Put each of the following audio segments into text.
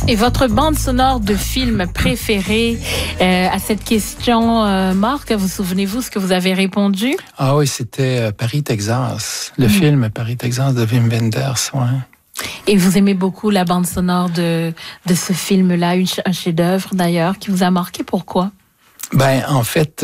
Et votre bande sonore de film préférée à cette question, Marc, vous souvenez-vous ce que vous avez répondu? Ah oui, c'était Paris, Texas. Le film Paris, Texas de Wim Wenders, ouais. Et vous aimez beaucoup la bande sonore de ce film-là, un chef-d'œuvre d'ailleurs, qui vous a marqué. Pourquoi? Ben, en fait,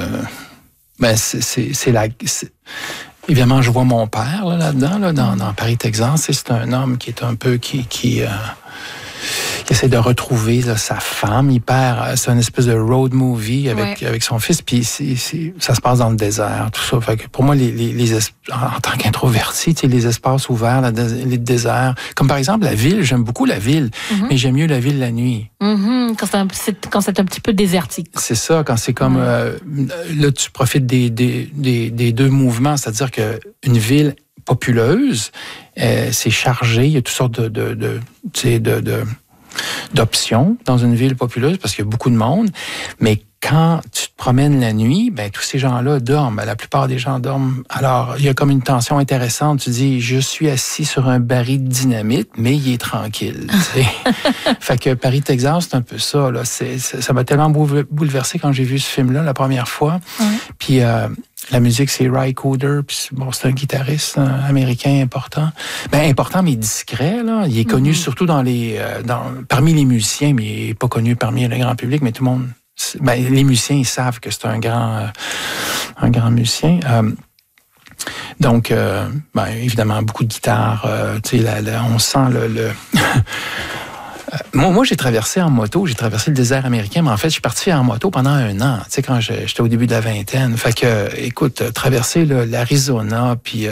évidemment, je vois mon père là-dedans, dans Paris, Texas. C'est un homme qui est un peu qui essaie de retrouver là, sa femme. C'est une espèce de road movie avec son fils. Puis ça se passe dans le désert, tout ça. Fait que pour moi, en tant qu'introverti, les espaces ouverts, les déserts, comme par exemple la ville, j'aime beaucoup la ville, mais j'aime mieux la ville la nuit. Quand c'est un petit peu désertique. C'est ça, quand c'est comme... là, tu profites des deux mouvements, c'est-à-dire qu'une ville populeuse, c'est chargé, il y a toutes sortes d'options dans une ville populeuse parce qu'il y a beaucoup de monde, mais quand tu te promènes la nuit, ben tous ces gens-là dorment. La plupart des gens dorment. Alors, il y a comme une tension intéressante. Tu dis, je suis assis sur un baril de dynamite, mais il est tranquille. Fait que Paris, Texas, c'est un peu ça. Là. Ça m'a tellement bouleversé quand j'ai vu ce film-là la première fois. Puis la musique, c'est Ry Cooder. Puis c'est un guitariste américain important. Ben important, mais discret. Là. Il est connu surtout parmi les musiciens, mais il n'est pas connu parmi le grand public, mais tout le monde... Ben, les musiciens, ils savent que c'est un grand musicien. Donc, évidemment, beaucoup de guitare. On sent Moi, j'ai traversé en moto, j'ai traversé le désert américain, mais en fait, je suis parti en moto pendant 1 an, tu sais, quand j'étais au début de la vingtaine. Fait que, écoute, traverser l'Arizona, puis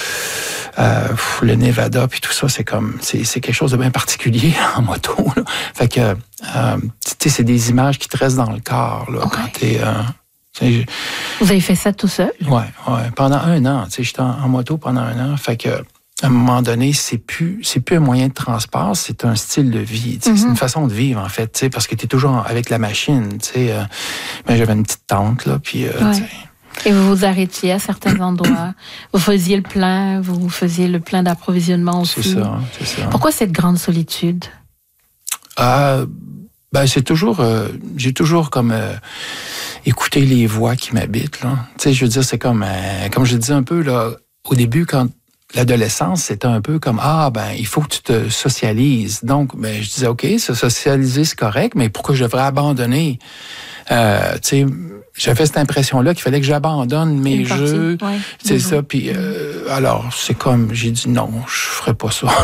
le Nevada, puis tout ça, c'est quelque chose de bien particulier en moto, là. Fait que, tu sais, c'est des images qui te restent dans le corps, là, quand t'es... Vous avez fait ça tout seul? Ouais. Pendant 1 an, tu sais, j'étais en moto pendant 1 an, fait que... À un moment donné, c'est plus un moyen de transport, c'est un style de vie. C'est une façon de vivre, en fait, parce que tu es toujours avec la machine. Mais j'avais une petite tente, là, puis... Et vous vous arrêtiez à certains endroits. Vous faisiez le plein d'approvisionnement aussi. C'est ça. Pourquoi cette grande solitude? C'est toujours... j'ai toujours comme... écouté les voix qui m'habitent, là. Tu sais, je veux dire, c'est comme je le disais un peu, là, au début, quand... L'adolescence, c'était un peu comme, il faut que tu te socialises. Donc, je disais, OK, se socialiser, c'est correct, mais pourquoi je devrais abandonner? J'avais cette impression-là qu'il fallait que j'abandonne mes jeux. Ouais. C'est ça. Puis, alors, c'est comme, j'ai dit, non, je ferai pas ça.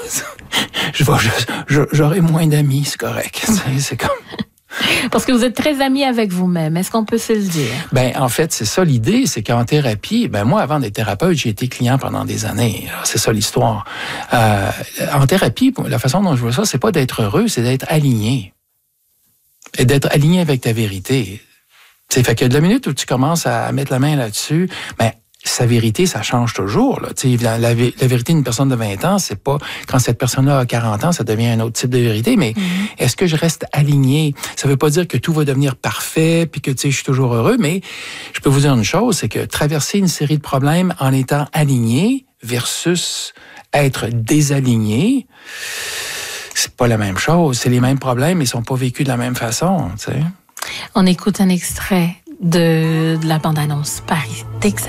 J'aurai moins d'amis, c'est correct. C'est comme... Parce que vous êtes très ami avec vous-même. Est-ce qu'on peut se le dire? Ben, en fait, c'est ça l'idée, c'est qu'en thérapie, moi, avant d'être thérapeute, j'ai été client pendant des années. C'est ça l'histoire. En thérapie, la façon dont je vois ça, c'est pas d'être heureux, c'est d'être aligné. Et d'être aligné avec ta vérité. Fait que de la minute où tu commences à mettre la main là-dessus, sa vérité, ça change toujours. Là. La vérité d'une personne de 20 ans, c'est pas quand cette personne-là a 40 ans, ça devient un autre type de vérité, mais est-ce que je reste aligné? Ça veut pas dire que tout va devenir parfait puis que je suis toujours heureux, mais je peux vous dire une chose, c'est que traverser une série de problèmes en étant aligné versus être désaligné, c'est pas la même chose. C'est les mêmes problèmes, mais ils sont pas vécus de la même façon. T'sais. On écoute un extrait de la bande-annonce Paris, Texas.